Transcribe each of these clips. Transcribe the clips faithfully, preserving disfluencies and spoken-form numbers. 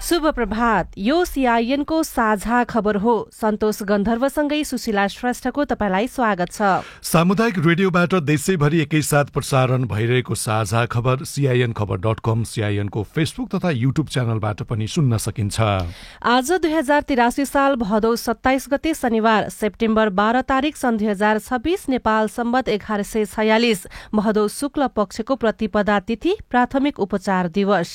शुभ प्रभात। यो सीआईएन को साझा खबर हो। सन्तोष गन्धर्वसँगै सुशीला श्रेष्ठको तपाईलाई स्वागत छ। सामुदायिक रेडियोबाट देशैभरि एकैसाथ प्रसारण भइरहेको साझा खबर सीआईएन खबर डट कम, सीआईएन को फेसबुक तथा युट्युब च्यानलबाट पनि सुन्न सकिन्छ। आज दुई हजार तिरासी साल भदौ सत्ताइस गते शनिबार, सेप्टेम्बर बाह्र तारिक सन् दुई हजार छब्बीस, नेपाल सम्बत एघार सय छयालिस, भदौ शुक्ल पक्षको प्रतिपदा तिथि, प्राथमिक उपचार दिवस।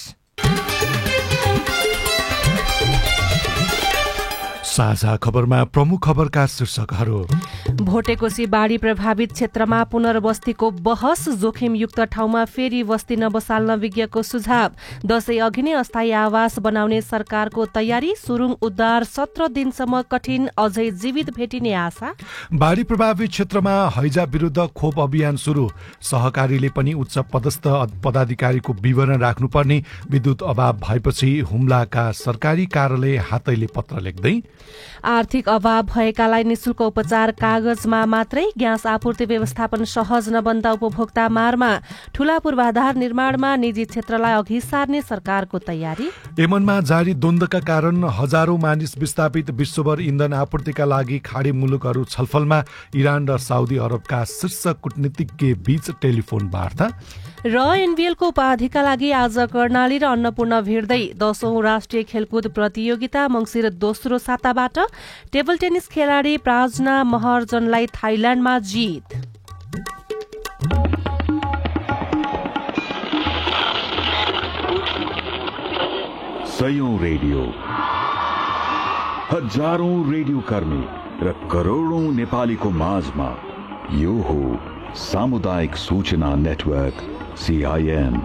साझा खबरमा प्रमुख खबरका शीर्षकहरू। भोटेकोशी बाढी प्रभावित क्षेत्रमा पुनर्बस्तीको बहस, जोखिमयुक्त ठाउँमा फेरि बस्ती नबसाल्न विज्ञको सुझाव। दशैं अघि नै अस्थायी आवास बनाउने सरकारको तयारी, सुरुङ उद्धार सत्र दिनसम्म कठिन, अझै जीवित भेटिने आशा। बाढी प्रभावित क्षेत्रमा हैजा विरुद्ध खोप अभियान सुरु, सहकारीले पनि उच्च पदस्थ पदाधिकारीको विवरण राख्नुपर्ने, विद्युत अभाव भएपछि हुम्लाका सरकारी कार्यालय हातैले पत्र लेख्दै। आर्थिक अभाव भएकालाई निशुल्क उपचार कागजमा मात्रै, ग्यास आपूर्ति व्यवस्थापन सहज नबन्दा उपभोक्ता मारमा, ठूला पूर्वाधार निर्माणमा निजी क्षेत्रलाई अघि सार्ने सरकारको तयारी। यमनमा जारी द्वन्द्वका कारण हजारौं मानिस विस्थापित, विश्वभर इन्धन आपूर्तिका लागि खाडी मुलुकहरू छलफलमा, इरान र साउदी अरबका शीर्ष कूटनीतिज्ञ बीच टेलिफोन वार्ता। र एनबीएलको उपाधिका लागि आज कर्णाली र अन्नपूर्ण भिड्दै। दशौं राष्ट्रिय खेलकुद प्रतियोगिता मंसिर दोस्रो साताबाट। टेबल टेनिस खेलाडी प्राजना महर्जनलाई थाइल्याण्डमा जित। सयौं रेडियो, हजारौं रेडियो कर्मी र करोडौं नेपालीको माझमा यो हो सामुदायिक सूचना नेटवर्क सीआईएन।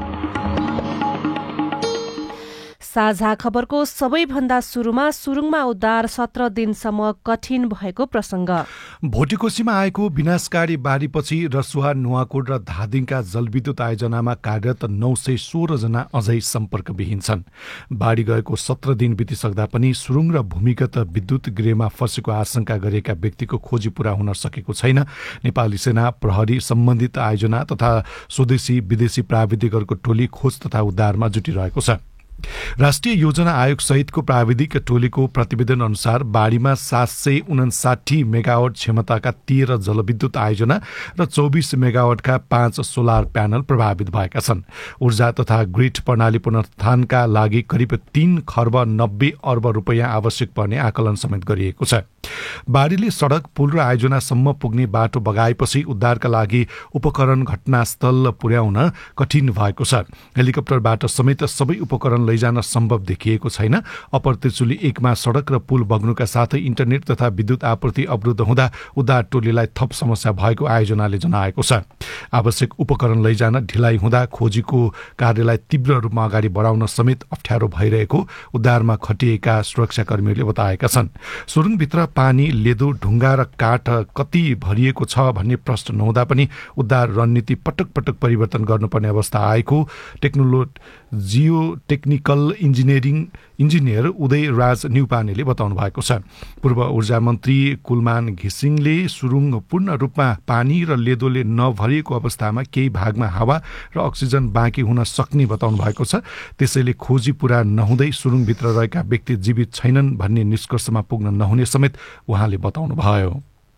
साझा खबरको सबैभन्दा सुरुमा सुरुङमा उद्धार सत्र दिनसम्म कठिन भएको प्रसंग। भोटेकोशीमा आएको विनाशकारी बाढीपछि रसुवा, नुवाकोट र धादिङका जलविद्युत आयोजनामा कार्यरत नौ सय सोह्र जना अझै सम्पर्कविहीन छन्। बाढी गएको सत्र दिन बितिसक्दा पनि सुरुङ र भूमिगत विद्युत गृहमा फँसेको आशंका गरेका व्यक्तिको खोजी पूरा हुन सकेको छैन। नेपाली सेना, प्रहरी, सम्बन्धित आयोजना तथा स्वदेशी विदेशी प्राविधिकहरूको टोली खोज तथा उद्धारमा जुटिरहेको छ। राष्ट्रिय योजना आयोग सहितको प्राविधिक टोलीको प्रतिवेदन अनुसार बाढीमा सात सय उनासाठी मेगावाट क्षमताका तेह्र जलविद्युत आयोजना र चौबिस मेगावाटका पाँच सोलर प्यानल प्रभावित भएका छन्। ऊर्जा तथा ग्रिड प्रणाली पुनरुत्थानका लागि करिब तीन खर्ब नब्बे अर्ब रुपियाँ आवश्यक पर्ने आकलन समेत गरिएको छ। बाढीले सड़क, पुल र आयोजनासम्म पुग्ने बाटो बगाएपछि उद्धारका लागि उपकरण घटनास्थल पुर्याउन कठिन भएको छ। हेलिकप्टरबाट समेत सबै उपकरण लैजान सम्भव देखिएको छैन। अप्पर त्रिचुली एकमा सड़क र पुल बग्नुका साथै इन्टरनेट तथा विद्युत आपूर्ति अवरुद्ध हुँदा उद्धार टोलीलाई थप समस्या भएको आयोजनाले जनाएको छ। आवश्यक उपकरण लैजान ढिलाइ हुँदा खोजीको कार्यलाई तीव्र रूपमा अगाडि बढाउन समेत अप्ठ्यारो भइरहेको उद्धारमा खटिएका सुरक्षाकर्मीहरूले बताएका छन्। सुरुङभित्र पानी, लेदो, ढुङ्गा र काठ कति भरिएको छ भन्ने प्रश्न नहुँदा पनि उद्धार रणनीति पटक पटक परिवर्तन गर्नुपर्ने अवस्था आएको टेक्नोलो जियो टेक्निकल इन्जिनियरिङ इन्जिनियर उदय राज न्युपानेले बताउनु भएको छ। पूर्व ऊर्जा मन्त्री कुलमान घिसिङले सुरुङ पूर्ण रूपमा पानी र लेदोले नभरिएको अवस्थामा केही भागमा हावा र अक्सिजन बाँकी हुन सक्ने बताउनु भएको छ। त्यसैले खोजी पूरा नहुँदै सुरुङभित्र रहेका व्यक्ति जीवित छैनन् भन्ने निष्कर्षमा पुग्न नहुने समेत उहाँले बताउनु भयो।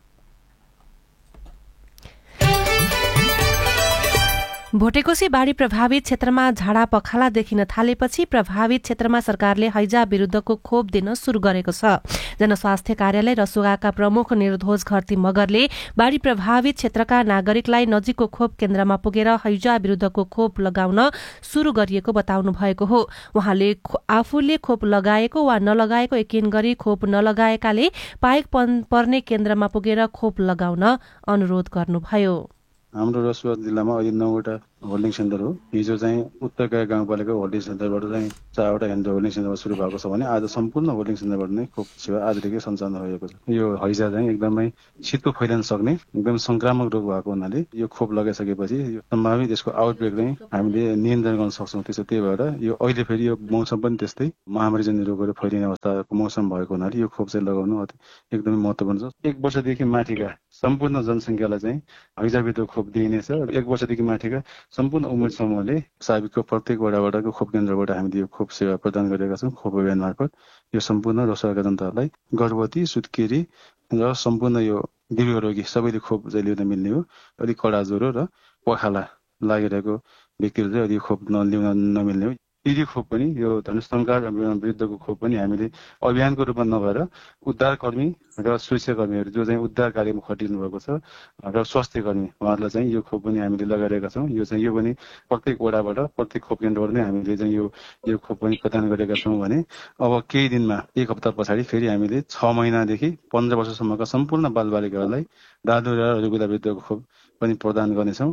भोटेकोशी बाढी प्रभावित क्षेत्रमा झाडा पखाला देखिन थालेपछि प्रभावित क्षेत्रमा सरकारले हैजा विरुद्धको खोप दिन शुरू गरेको छ। जनस्वास्थ्य कार्यालय रसुगाका प्रमुख निर्धोज घरती मगरले बाढी प्रभावित क्षेत्रका नागरिकलाई नजिकको खोप केन्द्रमा पुगेर हैजा विरुद्धको खोप लगाउन शुरू गरिएको बताउनु भएको हो। उहाँले आफूले खोप लगाएको वा नलगाएको यकिन गरी खोप नलगाएकाले पाएक पर्ने केन्द्रमा पुगेर खोप लगाउन अनुरोध गर्नुभयो। हाम्रो रसुवा जिल्लामा अहिले नौवटा होल्डिङ सेन्टर हो। हिजो चाहिँ उत्तरका गाउँपालिका होल्डिङ सेन्टरबाट चाहिँ चारवटा केन्द्र होल्डिङ सेन्टरमा सुरु भएको छ भने आज सम्पूर्ण होल्डिङ सेन्टरबाट नै खोप सेवा आजदेखि सञ्चालन भएको छ। यो हैजा चाहिँ एकदमै छिटो फैलिन सक्ने एकदम संक्रामक रोग भएको हुनाले यो खोप लगाइसकेपछि यो सम्भावित यसको आउटब्रेक चाहिँ हामीले नियन्त्रण गर्न सक्छौँ। त्यसो त्यही भएर यो अहिले फेरि यो मौसम पनि त्यस्तै महामारीजन्य रोगहरू फैलिने अवस्थाको मौसम भएको हुनाले यो खोप चाहिँ लगाउनु एकदमै महत्त्वपूर्ण छ। एक वर्षदेखि माथिका सम्पूर्ण जनसङ्ख्यालाई चाहिँ हैजाभित्र खोप दिइनेछ। एक वर्षदेखि माथिका सम्पूर्ण उमेर समूहले साबिकको प्रत्येक वडाबाटको खोप केन्द्रबाट हामीले यो खोप सेवा प्रदान गरेका छौँ। खोप अभियान मार्फत यो सम्पूर्ण रसुवाका जनताहरूलाई गर्भवती, सुत्केरी र सम्पूर्ण यो दीर्घ रोगी सबैले खोप चाहिँ लिन मिल्ने हो। अलिक कडा ज्वरो र पखाला लागिरहेको व्यक्तिहरू चाहिँ अलि खोप नलिन नमिल्ने हो। यदि खोप पनि यो धनुष्टङ्कार विरुद्धको खोप पनि हामीले अभियानको रूपमा नभएर उद्धारकर्मी र सुरक्षाकर्मीहरू जो चाहिँ उद्धार कार्यमा खटिनु भएको छ र स्वास्थ्य कर्मी उहाँहरूलाई चाहिँ यो खोप पनि हामीले लगाइरहेका छौँ। यो चाहिँ यो पनि प्रत्येक वडाबाट प्रत्येक खोप केन्द्रबाट नै हामीले चाहिँ यो यो खोप पनि प्रदान गरेका छौँ भने अब केही दिनमा एक हप्ता पछाडि फेरि हामीले छ महिनादेखि पन्ध्र वर्षसम्मका सम्पूर्ण बालबालिकाहरूलाई दादुरा र रुबेला विरुद्धको खोप पनि प्रदान गर्नेछौँ।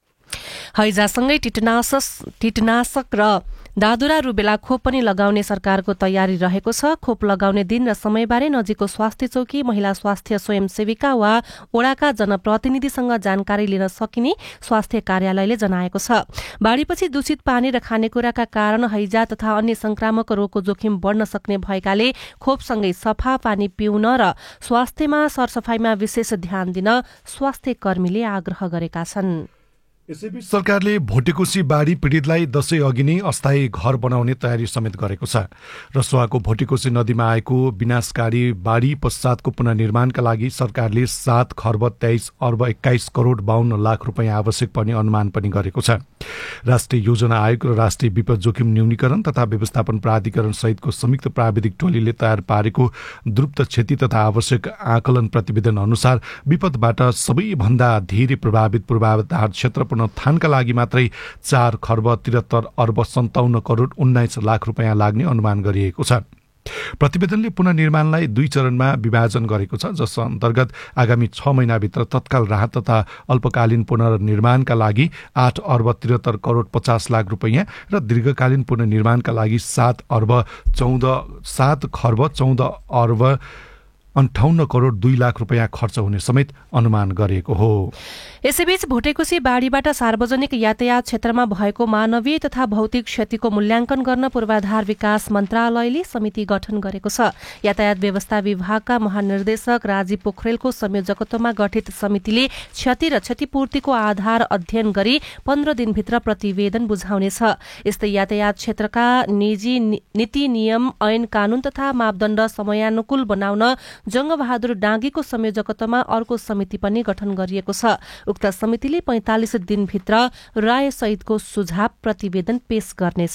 हैजासँगै टिटनासस टिटनाशक र दादुरा रुबेला खोप पनि लगाउने सरकारको तयारी रहेको छ। खोप लगाउने दिन र समयबारे नजिकको स्वास्थ्य चौकी, महिला स्वास्थ्य स्वयंसेविका वा ओडाका जनप्रतिनिधिसँग जानकारी लिन सकिने स्वास्थ्य कार्यालयले जनाएको छ। बाढीपछि दूषित पानी र खानेकुराका कारण हैजा तथा अन्य संक्रामक रोगको जोखिम बढ्न सक्ने भएकाले खोपसँगै सफा पानी पिउन र स्वास्थ्यमा सरसफाईमा विशेष ध्यान दिन स्वास्थ्य कर्मीले आग्रह गरेका छन्। यसैबीच सरकारले भोटेकोशी बाढी पीडितलाई दशैं अघि नै अस्थायी घर बनाउने तयारी समेत गरेको छ। रसुवाको भोटेकोशी नदीमा आएको विनाशकारी बाढी पश्चातको पुनर्निर्माणका लागि सरकारले सात खर्ब तेइस अर्ब एक्काइस करोड़ बाहन्न लाख रुपियाँ आवश्यक पर्ने अनुमान पनि गरेको छ। राष्ट्रिय योजना आयोग र राष्ट्रिय विपद जोखिम न्यूनीकरण तथा व्यवस्थापन प्राधिकरण सहितको संयुक्त प्राविधिक टोलीले तयार पारेको द्रुत क्षति तथा आवश्यक आकलन प्रतिवेदन अनुसार विपदबाट सबैभन्दा धेरै प्रभावित पूर्वाधार क्षेत्र पुनरुत्थानका लागि मात्रै चार खर्ब त्रिहत्तर अर्ब सन्ताउन्न करोड़ उन्नाइस लाख रुपियाँ लाग्ने अनुमान गरिएको छ। प्रतिवेदनले पुनर्निर्माणलाई दुई चरणमा विभाजन गरेको छ, जस अन्तर्गत आगामी छ महिनाभित्र तत्काल राहत तथा अल्पकालीन पुनर्निर्माणका लागि आठ अर्ब त्रिहत्तर करोड़ पचास लाख रुपियाँ र दीर्घकालीन पुनर्निर्माणका लागि सात अर्ब चौध सात खर्ब चौध अर्ब अन्ठाउन्न करोड़ दुई लाख रुपियाँ खर्च हुने समेत अनुमान गरिएको हो। यसैबीच भोटेकोशी बाढीबाट सार्वजनिक यातायात क्षेत्रमा भएको मानवीय तथा भौतिक क्षतिको मूल्याङ्कन गर्न पूर्वाधार विकास मन्त्रालयले समिति गठन गरेको छ। यातायात व्यवस्था विभागका महानिर्देशक राजीव पोखरेलको संयोजकत्वमा गठित समितिले क्षति र क्षतिपूर्तिको आधार अध्ययन गरी पन्ध्र दिनभित्र प्रतिवेदन बुझाउनेछ। यस्तै यातायात क्षेत्रका निजी नीति नियम ऐन कानून तथा मापदण्ड समयानुकूल बनाउन जंगबहादुर डाँगीको संयोजकत्वमा अर्को समिति पनि गठन गरिएको छ। उक्त समितिले पैंतालिस दिनभित्र राय सहितको सुझाव प्रतिवेदन पेश गर्नेछ।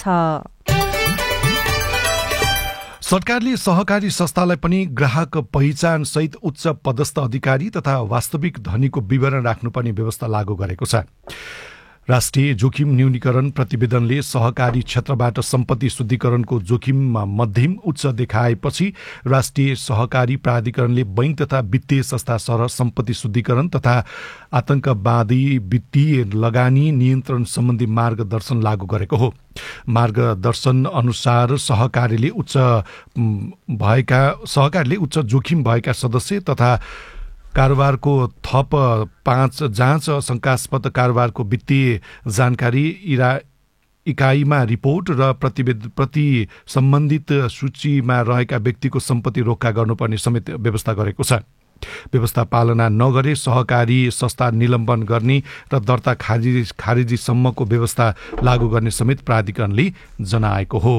सरकारले सहकारी संस्थालाई पनि ग्राहक पहिचान सहित उच्च पदस्थ अधिकारी तथा वास्तविक धनीको विवरण राख्नुपर्ने व्यवस्था लागू गरेको छ। राष्ट्रिय जोखिम न्यूनीकरण प्रतिवेदनले सहकारी क्षेत्रबाट सम्पत्ति शुद्धिकरणको जोखिममा मध्यम उच्च देखाएपछि राष्ट्रिय सहकारी प्राधिकरणले बैंक तथा वित्तीय संस्था सरह सम्पत्ति शुद्धिकरण तथा आतंकवादी वित्तीय लगानी नियन्त्रण सम्बन्धी मार्गदर्शन लागू गरेको हो। मार्गदर्शन अनुसार सहकारीले उच्च भएका सहकारीले उच्च जोखिम भएका सदस्य तथा कारोबारको थप पाँच जाँच शंकास्पद कारोबारको वित्तीय जानकारी इरा इकाइमा रिपोर्ट र प्रतिवेद प्रति सम्बन्धित सूचीमा रहेका व्यक्तिको सम्पत्ति रोक्का गर्नुपर्ने समेत व्यवस्था गरेको छ। व्यवस्था पालना नगरे सहकारी संस्था निलम्बन गर्ने र दर्ता खारिज खारिजीसम्मको व्यवस्था लागू गर्ने समेत प्राधिकरणले जनाएको हो।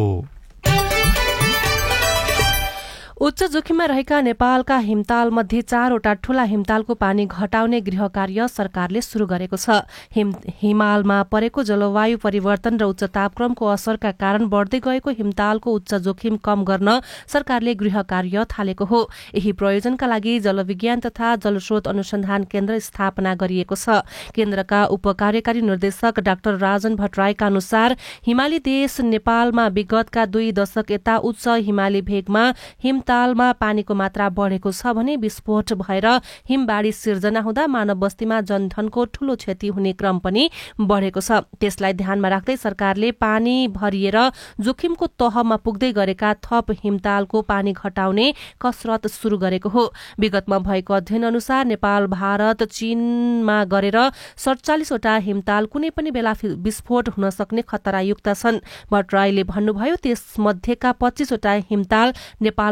उच्च जोखिममा रहेका नेपालका हिमताल मध्ये चारवटा ठूला हिमतालको पानी घटाउने गृह कार्य सरकारले शुरू गरेको छ। हिम हिमालमा परेको जलवायु परिवर्तन र उच्च तापक्रमको असरका कारण बढ्दै गएको हिमतालको उच्च जोखिम कम गर्न सरकारले गृह कार्य थालेको हो। यही प्रयोजनका लागि जलविज्ञान तथा जलस्रोत अनुसन्धान केन्द्र स्थापना गरिएको छ। केन्द्रका उपकार्यकारी निर्देशक डाक्टर राजन भट्टराईका अनुसार हिमाली देश नेपालमा विगतका दुई दशक यता उच्च हिमाली भेगमा हिम तालमा पानीको मात्रा बढेको छ भने विस्फोट भएर हिमबाढी सिर्जना हुँदा मानव बस्तीमा जनधनको ठूलो क्षति हुने क्रम पनि बढेको छ। त्यसलाई ध्यानमा राख्दै सरकारले पानी भरिएर जोखिमको तहमा पुग्दै गरेका थप हिमतालको पानी घटाउने कसरत शुरू गरेको हो। विगतमा भएको अध्ययन अनुसार नेपाल, भारत, चीनमा गरेर सडचालिसवटा हिमताल कुनै पनि बेला विस्फोट हुन सक्ने खतरायुक्त छन्। भट्टराईले भन्नुभयो त्यसमध्येका पच्चीसवटा हिमताल नेपाल